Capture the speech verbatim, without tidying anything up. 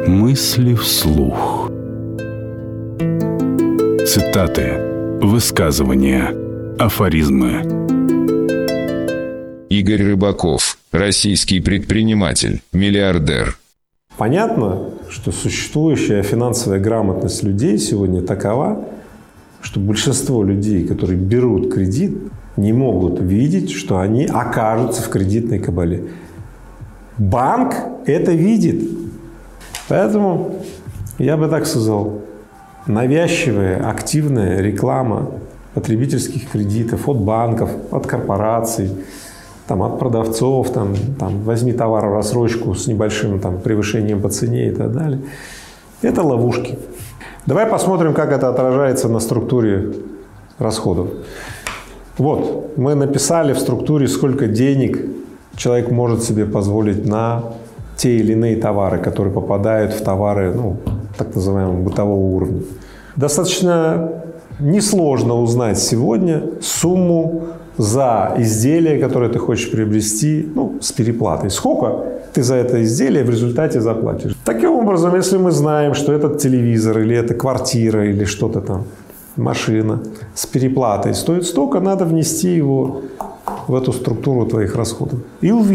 Мысли вслух. Цитаты, высказывания, афоризмы. Игорь Рыбаков, российский предприниматель, миллиардер. Понятно, что существующая финансовая грамотность людей сегодня такова, что большинство людей, которые берут кредит, не могут видеть, что они окажутся в кредитной кабале. Банк это видит. Поэтому я бы так сказал, навязчивая, активная реклама потребительских кредитов от банков, от корпораций, там, от продавцов, там, там, возьми товар в рассрочку с небольшим там, превышением по цене и так далее. Это ловушки. Давай посмотрим, как это отражается на структуре расходов. Вот, мы написали в структуре, сколько денег человек может себе позволить на те или иные товары, которые попадают в товары, ну, так называемого бытового уровня. Достаточно несложно узнать сегодня сумму за изделие, которое ты хочешь приобрести, ну, с переплатой. Сколько ты за это изделие в результате заплатишь. Таким образом, если мы знаем, что этот телевизор, или это квартира, или что-то там, машина с переплатой стоит столько, надо внести его в эту структуру твоих расходов. И увидеть.